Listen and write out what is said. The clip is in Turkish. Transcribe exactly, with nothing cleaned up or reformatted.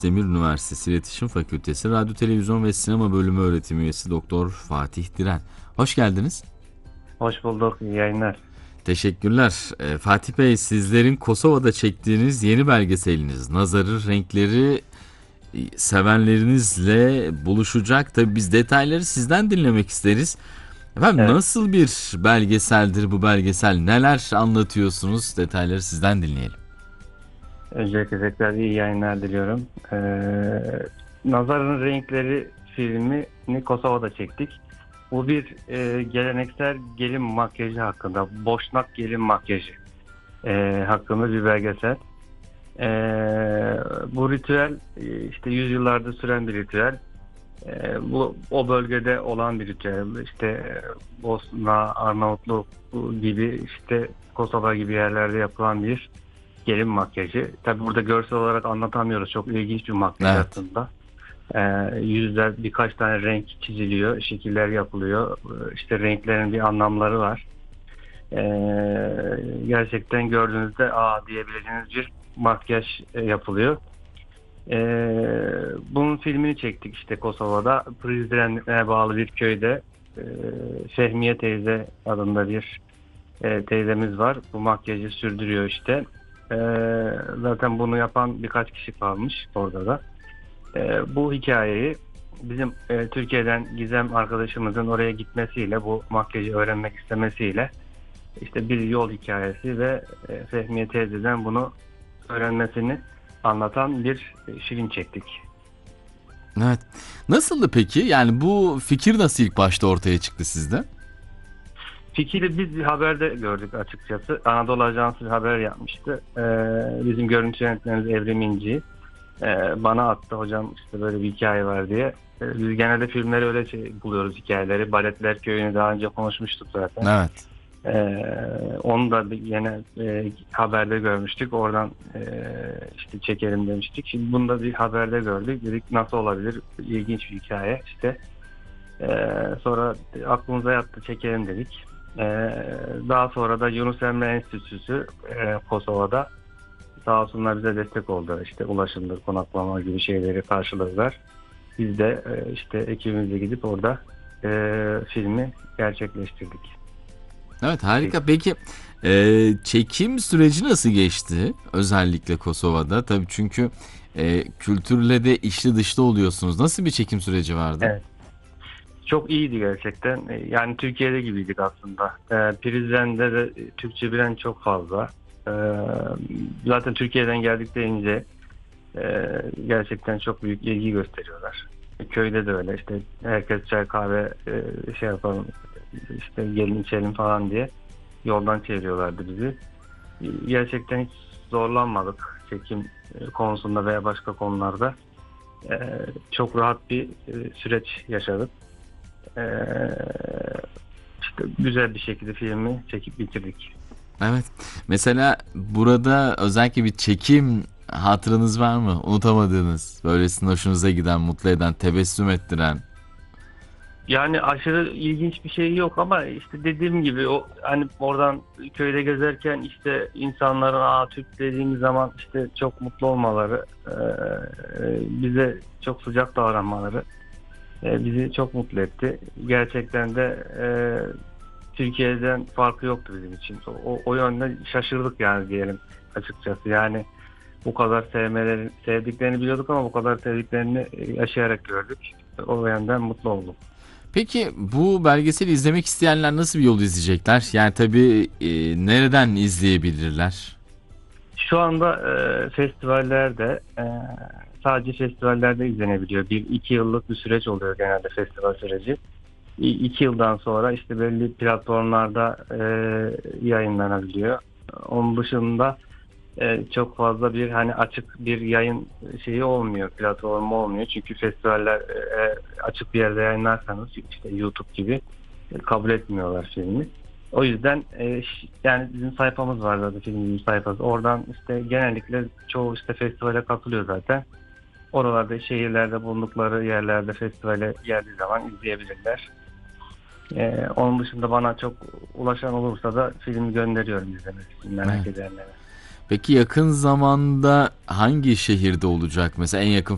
Demir Üniversitesi İletişim Fakültesi Radyo, Televizyon ve Sinema Bölümü öğretim üyesi Doktor Fatih Diren. Hoş geldiniz. Hoş bulduk, iyi yayınlar. Teşekkürler. Ee, Fatih Bey, sizlerin Kosova'da çektiğiniz yeni belgeseliniz Nazar'ın Renkleri e, sevenlerinizle buluşacak. Tabii biz detayları sizden dinlemek isteriz. Efendim, Evet, nasıl bir belgeseldir bu belgesel? Neler anlatıyorsunuz? Detayları sizden dinleyelim. öncelikle tekrar iyi yayınlar diliyorum. Ee, Nazar'ın Renkleri filmini Kosova'da çektik. Bu bir e, geleneksel gelin makyajı hakkında, Boşnak gelin makyajı e, hakkında bir belgesel. E, Bu ritüel e, işte yüzyıllardır süren bir ritüel. E, bu o bölgede olan bir ritüel. İşte e, Bosna, Arnavutluk gibi işte Kosova gibi yerlerde yapılan bir gelin makyajı. Tabii burada görsel olarak anlatamıyoruz. Çok ilginç bir makyaj Evet. aslında. Ee, yüzler birkaç tane renk çiziliyor, şekiller yapılıyor. Ee, İşte renklerin bir anlamları var. Ee, gerçekten gördüğünüzde aa diyebileceğiniz bir makyaj e, yapılıyor. Ee, Bunun filmini çektik işte Kosova'da. Prizren'e bağlı bir köyde. Ee, Fehmiye teyze adında bir e, teyzemiz var. Bu makyajı sürdürüyor işte. Ee, zaten bunu yapan birkaç kişi kalmış orada da. Ee, bu hikayeyi bizim e, Türkiye'den Gizem arkadaşımızın oraya gitmesiyle, bu makyajı öğrenmek istemesiyle işte bir yol hikayesi ve e, Fehmiye teyzeden bunu öğrenmesini anlatan bir e, film çektik. Evet. Nasıldı peki? Yani bu fikir nasıl ilk başta ortaya çıktı sizde? Fikri biz bir haberde gördük açıkçası. Anadolu Ajansı bir haber yapmıştı. Ee, bizim görüntü yönetmenimiz Evrim İnci e, bana attı, hocam işte böyle bir hikaye var diye. Ee, biz genelde filmleri öyle şey, buluyoruz hikayeleri. Baletler Köyü'nü daha önce konuşmuştuk zaten. Evet. Ee, Onu da bir yine e, haberde görmüştük. Oradan e, işte çekelim demiştik. Şimdi bunu da bir haberde gördük. Dedik nasıl olabilir? İlginç bir hikaye işte. Ee, sonra aklımıza yattı, çekelim dedik. Ee, Daha sonra da Yunus Emre Enstitüsü e, Kosova'da sağ olsunlar bize destek oldu. İşte ulaşımdır, konaklama gibi şeyleri karşıladılar. Biz de e, işte ekibimizle gidip orada e, filmi gerçekleştirdik. Evet, harika. Peki e, çekim süreci nasıl geçti? Özellikle Kosova'da. Tabii çünkü e, kültürle de içli dışlı oluyorsunuz. Nasıl bir çekim süreci vardı? Evet. Çok iyiydi gerçekten. E, Yani Türkiye'de gibiydik aslında. E, Prizren'de de e, Türkçe bilen çok fazla. E, Zaten Türkiye'den geldik deyince e, gerçekten çok büyük ilgi gösteriyorlar. E, Köyde de öyle işte herkes çay kahve e, şey yapalım işte gelin içelim falan diye yoldan çeviriyorlardı bizi. E, Gerçekten hiç zorlanmadık çekim e, konusunda veya başka konularda. E, Çok rahat bir e, süreç yaşadık. Ee, işte güzel bir şekilde filmi çekip bitirdik. Evet. Mesela burada özellikle bir çekim hatırınız var mı? Unutamadığınız, böylesine hoşunuza giden, mutlu eden, tebessüm ettiren. Yani aşırı ilginç bir şey yok ama işte dediğim gibi o hani oradan köyde gezerken işte insanların aa Türk dediğimiz zaman işte çok mutlu olmaları, e, bize çok sıcak davranmaları e, bizi çok mutlu etti. Gerçekten de e, Türkiye'den farkı yoktu bizim için. O, o yönde şaşırdık yani diyelim açıkçası. Yani bu kadar sevmeleri, sevdiklerini biliyorduk ama bu kadar sevdiklerini e, yaşayarak gördük. O yönden mutlu oldum. Peki bu belgeseli izlemek isteyenler nasıl bir yol izleyecekler? Yani tabii e, nereden izleyebilirler? Şu anda e, festivallerde e, sadece festivallerde izlenebiliyor. Bir iki yıllık bir süreç oluyor genelde festival süreci. İ- iki yıldan sonra işte belli platformlarda e, yayınlanabiliyor. Onun dışında e, çok fazla bir hani açık bir yayın şeyi olmuyor, platformu olmuyor. Çünkü festivaller e, açık bir yerde yayınlarsanız işte YouTube gibi e, kabul etmiyorlar filmi. O yüzden e, ş- yani bizim sayfamız var zaten filmimizin sayfası. Oradan işte genellikle çoğu işte festivale katılıyor zaten. Oralarda şehirlerde bulundukları yerlerde festivale geldiği zaman izleyebilirler. E, onun dışında bana çok ulaşan olursa da filmi gönderiyorum izlemek için merak Evet. edenlere. Peki yakın zamanda hangi şehirde olacak? Mesela en yakın